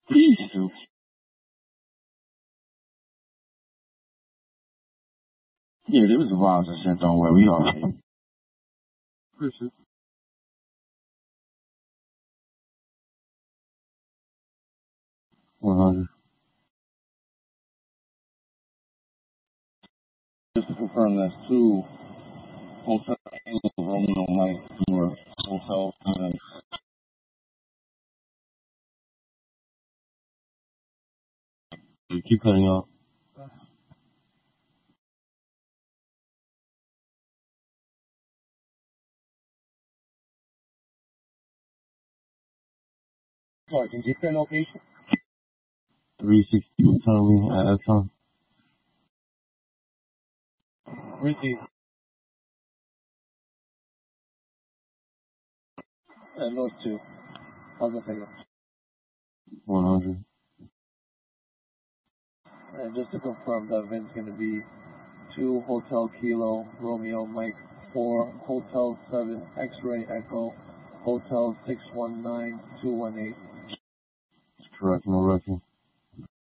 Shoot. Yeah, there was a virus and shit, don't worry, we alright. Appreciate it. 100. Just to confirm, that's two hotel Romeo Mike for hotel. You keep cutting off. Sorry, can you get that location? 360 Tommy at Exxon. Rizzy. North 2. I'll go take it. 100. And just to confirm, the event's going to be 2 Hotel Kilo Romeo Mike 4 Hotel 7 X-Ray Echo Hotel 619218. Correct, no wrecking.